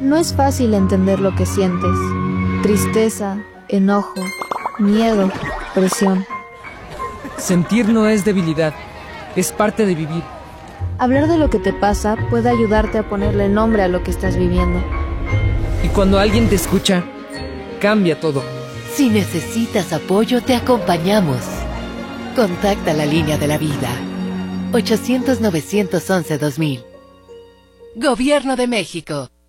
No es fácil entender lo que sientes. Tristeza, enojo, miedo, presión. Sentir no es debilidad, es parte de vivir. Hablar de lo que te pasa puede ayudarte a ponerle nombre a lo que estás viviendo. Y cuando alguien te escucha, cambia todo. Si necesitas apoyo, te acompañamos. Contacta la línea de la vida. 800-911-2000. Gobierno de México.